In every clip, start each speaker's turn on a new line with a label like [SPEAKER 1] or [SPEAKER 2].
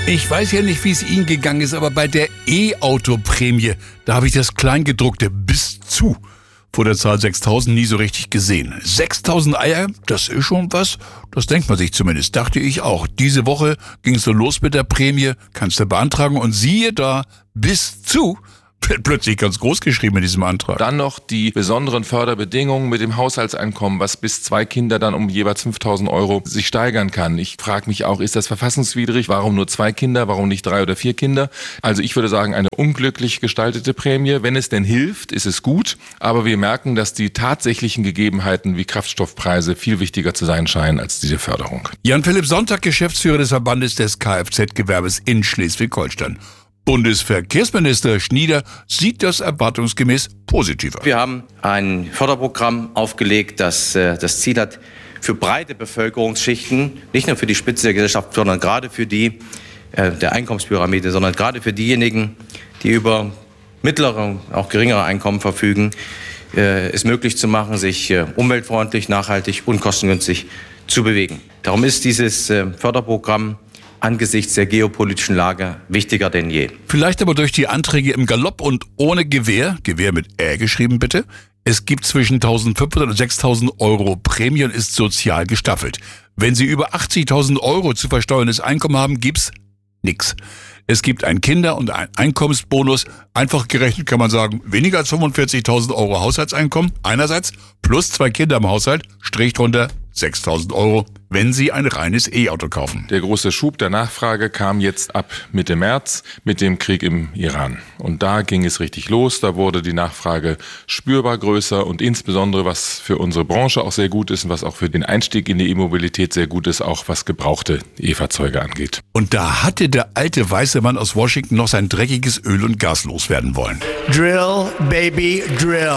[SPEAKER 1] Ich weiß ja nicht, wie es Ihnen gegangen ist, aber bei der E-Auto-Prämie, da habe ich das Kleingedruckte bis zu vor der Zahl 6.000 nie so richtig gesehen. 6.000 Eier, das ist schon was. Das denkt man sich zumindest, dachte ich auch. Diese Woche ging es so los mit der Prämie, kannst du beantragen und siehe da, bis zu wird plötzlich ganz groß geschrieben in diesem Antrag.
[SPEAKER 2] Dann noch die besonderen Förderbedingungen mit dem Haushaltseinkommen, was bis 2 Kinder dann um jeweils 5.000 Euro sich steigern kann. Ich frage mich auch, ist das verfassungswidrig? Warum nur 2 Kinder? Warum nicht 3 oder 4 Kinder? Also ich würde sagen, eine unglücklich gestaltete Prämie. Wenn es denn hilft, ist es gut. Aber wir merken, dass die tatsächlichen Gegebenheiten wie Kraftstoffpreise viel wichtiger zu sein scheinen als diese Förderung.
[SPEAKER 1] Jan-Philipp Sonntag, Geschäftsführer des Verbandes des Kfz-Gewerbes in Schleswig-Holstein. Bundesverkehrsminister Schnieder sieht das erwartungsgemäß positiver.
[SPEAKER 3] Wir haben ein Förderprogramm aufgelegt, das das Ziel hat, für breite Bevölkerungsschichten, nicht nur für die Spitze der Gesellschaft, sondern gerade für die der Einkommenspyramide, sondern gerade für diejenigen, die über mittlere, auch geringere Einkommen verfügen, es möglich zu machen, sich umweltfreundlich, nachhaltig und kostengünstig zu bewegen. Darum ist dieses Förderprogramm angesichts der geopolitischen Lage wichtiger denn je.
[SPEAKER 1] Vielleicht aber durch die Anträge im Galopp und ohne Gewähr, Gewähr mit Ä geschrieben bitte. Es gibt zwischen 1.500 und 6.000 Euro Prämie und ist sozial gestaffelt. Wenn Sie über 80.000 Euro zu versteuerndes Einkommen haben, gibt's nix. Es gibt einen Kinder- und einen Einkommensbonus. Einfach gerechnet kann man sagen, weniger als 45.000 Euro Haushaltseinkommen einerseits plus 2 Kinder im Haushalt, Strich drunter 6.000 Euro, wenn Sie ein reines E-Auto kaufen.
[SPEAKER 2] Der große Schub der Nachfrage kam jetzt ab Mitte März mit dem Krieg im Iran. Und da ging es richtig los. Da wurde die Nachfrage spürbar größer und insbesondere, was für unsere Branche auch sehr gut ist und was auch für den Einstieg in die E-Mobilität sehr gut ist, auch was gebrauchte E-Fahrzeuge angeht.
[SPEAKER 1] Und da hatte der alte weiße Mann aus Washington noch sein dreckiges Öl und Gas loswerden wollen.
[SPEAKER 4] Drill, baby, drill.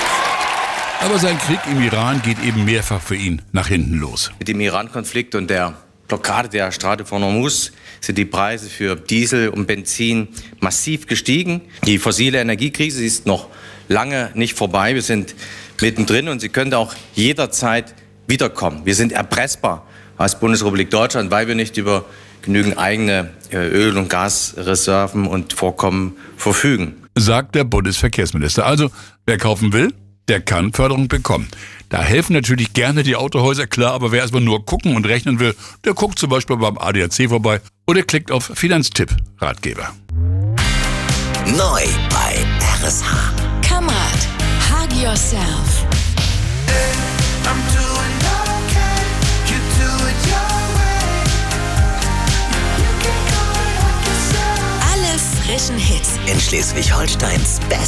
[SPEAKER 1] Aber sein Krieg im Iran geht eben mehrfach für ihn nach hinten los.
[SPEAKER 3] Mit dem Iran-Konflikt und der Blockade der Strait von Hormuz sind die Preise für Diesel und Benzin massiv gestiegen. Die fossile Energiekrise ist noch lange nicht vorbei. Wir sind mittendrin und sie könnte auch jederzeit wiederkommen. Wir sind erpressbar als Bundesrepublik Deutschland, weil wir nicht über genügend eigene Öl- und Gasreserven und Vorkommen verfügen.
[SPEAKER 1] Sagt der Bundesverkehrsminister. Also, wer kaufen will, der kann Förderung bekommen. Da helfen natürlich gerne die Autohäuser, klar, aber wer erstmal nur gucken und rechnen will, der guckt zum Beispiel beim ADAC vorbei oder klickt auf Finanztipp Ratgeber.
[SPEAKER 5] Neu bei RSH.
[SPEAKER 6] Come out, hug yourself. Alle frischen Hits
[SPEAKER 5] In Schleswig-Holsteins